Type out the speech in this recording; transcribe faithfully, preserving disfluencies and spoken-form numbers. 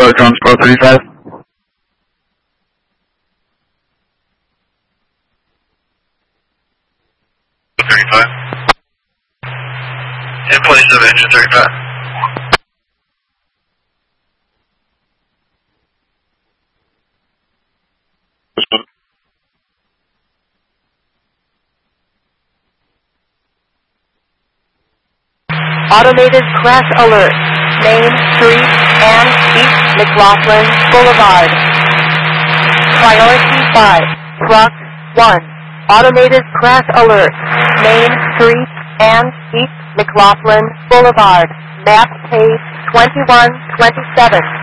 Star Transport thirty-five. thirty-five. In place of engine thirty-five. Automated crash alert. Main Street and East McLaughlin Boulevard. Priority five. Truck one. Automated crash alert. Main Street and East McLaughlin Boulevard. Map page twenty-one twenty-seven.